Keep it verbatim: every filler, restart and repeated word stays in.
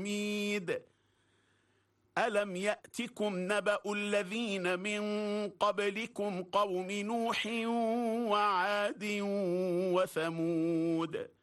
حميد. ألم يأتكم نبأ الذين من قبلكم قوم نوح وعاد وثمود